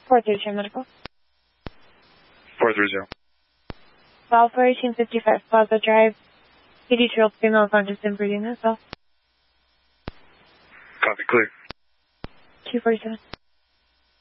430 medical. 430. File for 1855 Plaza Drive. 82-year-old female conscious and breathing herself. Copy, clear. 247.